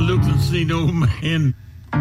looked and seen the old man.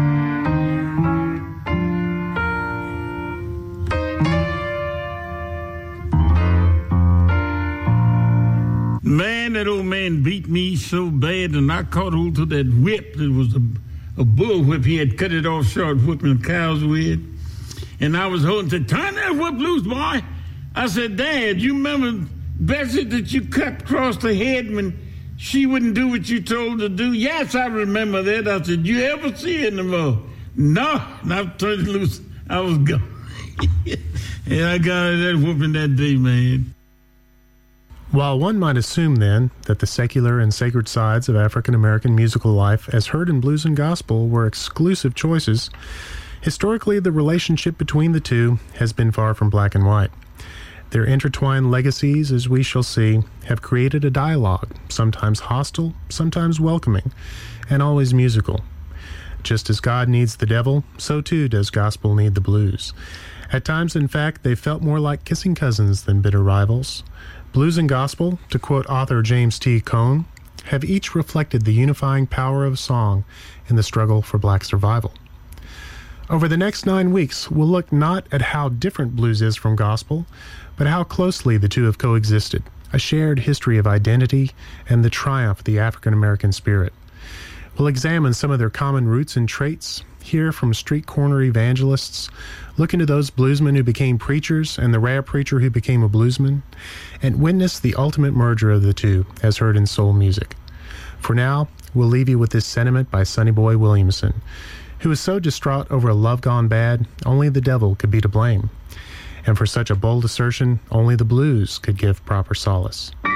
Man, that old man beat me so bad, and I caught hold to that whip. It was a bull whip. He had cut it off short, whipping cows with. And I was holding, said, "Turn that whip loose, boy." I said, "Dad, you remember Bessie that you cut across the head when she wouldn't do what you told her to do?" "Yes, I remember that." I said, "You ever see it no more?" "No." And I turned it loose. I was gone. Yeah, I got that whooping that day, man. While one might assume, then, that the secular and sacred sides of African American musical life, as heard in blues and gospel, were exclusive choices, historically the relationship between the two has been far from black and white. Their intertwined legacies, as we shall see, have created a dialogue, sometimes hostile, sometimes welcoming, and always musical. Just as God needs the devil, so too does gospel need the blues. At times, in fact, they felt more like kissing cousins than bitter rivals. Blues and gospel, to quote author James T. Cone, have each reflected the unifying power of song in the struggle for black survival. Over the next 9 weeks, we'll look not at how different blues is from gospel, but how closely the two have coexisted, a shared history of identity and the triumph of the African American spirit. We'll examine some of their common roots and traits, hear from street corner evangelists, look into those bluesmen who became preachers and the rare preacher who became a bluesman, and witness the ultimate merger of the two, as heard in soul music. For now, we'll leave you with this sentiment by Sonny Boy Williamson, who was so distraught over a love gone bad, only the devil could be to blame. And for such a bold assertion, only the blues could give proper solace.